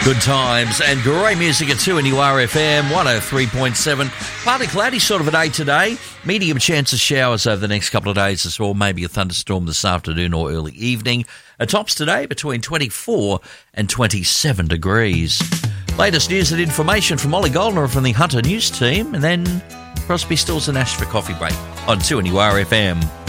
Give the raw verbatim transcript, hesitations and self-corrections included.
Good times and great music at two N U R F M, one oh three point seven. Partly cloudy sort of a day today. Medium chance of showers over the next couple of days as well. Maybe a thunderstorm this afternoon or early evening. A tops today between twenty-four and twenty-seven degrees. Latest news and information from Ollie Goldner from the Hunter News team. And then Crosby, Stills and Nash for coffee break on two N U R F M.